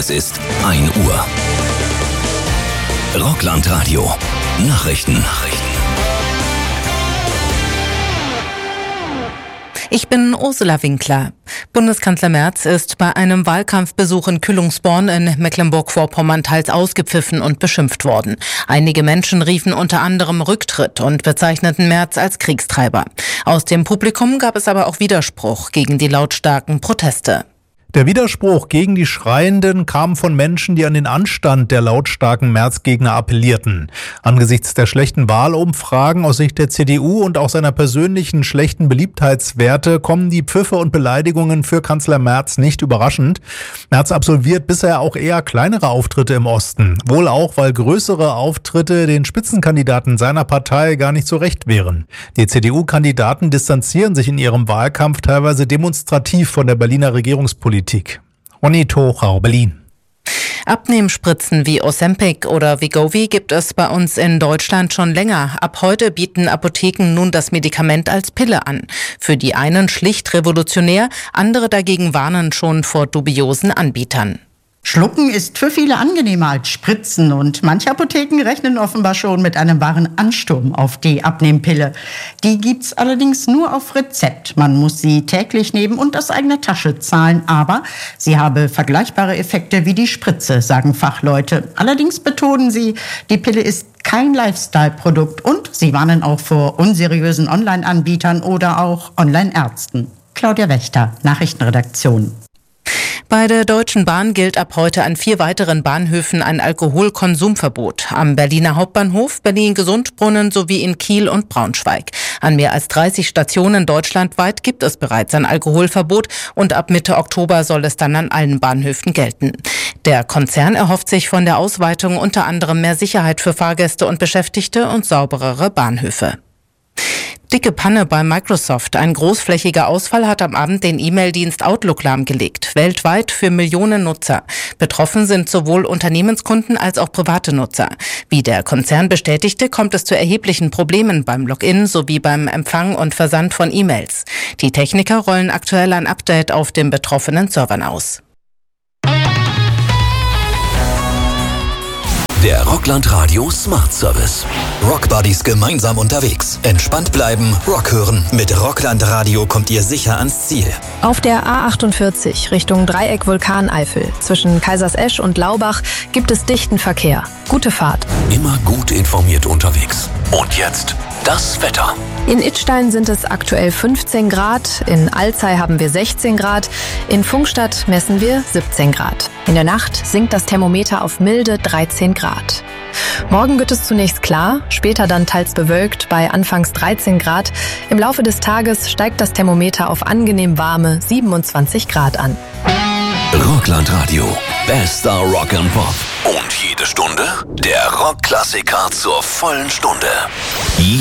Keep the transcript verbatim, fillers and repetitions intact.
Es ist ein Uhr. Rockland-Radio. Nachrichten. Nachrichten. Ich bin Ursula Winkler. Bundeskanzler Merz ist bei einem Wahlkampfbesuch in Kühlungsborn in Mecklenburg-Vorpommern teils ausgepfiffen und beschimpft worden. Einige Menschen riefen unter anderem Rücktritt und bezeichneten Merz als Kriegstreiber. Aus dem Publikum gab es aber auch Widerspruch gegen die lautstarken Proteste. Der Widerspruch gegen die Schreienden kam von Menschen, die an den Anstand der lautstarken Merz-Gegner appellierten. Angesichts der schlechten Wahlumfragen aus Sicht der C D U und auch seiner persönlichen schlechten Beliebtheitswerte kommen die Pfiffe und Beleidigungen für Kanzler Merz nicht überraschend. Merz absolviert bisher auch eher kleinere Auftritte im Osten. Wohl auch, weil größere Auftritte den Spitzenkandidaten seiner Partei gar nicht so recht wären. Die C D U-Kandidaten distanzieren sich in ihrem Wahlkampf teilweise demonstrativ von der Berliner Regierungspolitik. Ronny Tochau, Berlin. Abnehmspritzen wie Ozempic oder Wegovy gibt es bei uns in Deutschland schon länger. Ab heute bieten Apotheken nun das Medikament als Pille an. Für die einen schlicht revolutionär, andere dagegen warnen schon vor dubiosen Anbietern. Schlucken ist für viele angenehmer als Spritzen und manche Apotheken rechnen offenbar schon mit einem wahren Ansturm auf die Abnehmpille. Die gibt's allerdings nur auf Rezept. Man muss sie täglich nehmen und aus eigener Tasche zahlen, aber sie habe vergleichbare Effekte wie die Spritze, sagen Fachleute. Allerdings betonen sie, die Pille ist kein Lifestyle-Produkt und sie warnen auch vor unseriösen Online-Anbietern oder auch Online-Ärzten. Claudia Wächter, Nachrichtenredaktion. Bei der Deutschen Bahn gilt ab heute an vier weiteren Bahnhöfen ein Alkoholkonsumverbot. Am Berliner Hauptbahnhof, Berlin-Gesundbrunnen sowie in Kiel und Braunschweig. An mehr als dreißig Stationen deutschlandweit gibt es bereits ein Alkoholverbot und ab Mitte Oktober soll es dann an allen Bahnhöfen gelten. Der Konzern erhofft sich von der Ausweitung unter anderem mehr Sicherheit für Fahrgäste und Beschäftigte und sauberere Bahnhöfe. Dicke Panne bei Microsoft. Ein großflächiger Ausfall hat am Abend den E-Mail-Dienst Outlook lahmgelegt. Weltweit für Millionen Nutzer. Betroffen sind sowohl Unternehmenskunden als auch private Nutzer. Wie der Konzern bestätigte, kommt es zu erheblichen Problemen beim Login sowie beim Empfang und Versand von E-Mails. Die Techniker rollen aktuell ein Update auf den betroffenen Servern aus. Der Rockland-Radio Smart Service. Rockbuddies gemeinsam unterwegs. Entspannt bleiben, Rock hören. Mit Rockland-Radio kommt ihr sicher ans Ziel. Auf der A achtundvierzig Richtung Dreieck Vulkaneifel zwischen Kaisersesch und Laubach gibt es dichten Verkehr. Gute Fahrt. Immer gut informiert unterwegs. Und jetzt das Wetter. In Idstein sind es aktuell fünfzehn Grad, in Alzey haben wir sechzehn Grad, in Pfungstadt messen wir siebzehn Grad. In der Nacht sinkt das Thermometer auf milde dreizehn Grad. Morgen wird es zunächst klar, später dann teils bewölkt bei anfangs dreizehn Grad. Im Laufe des Tages steigt das Thermometer auf angenehm warme siebenundzwanzig Grad an. Rockland-Radio. Bester Rock and Pop. Und jede Stunde der Rockklassiker zur vollen Stunde.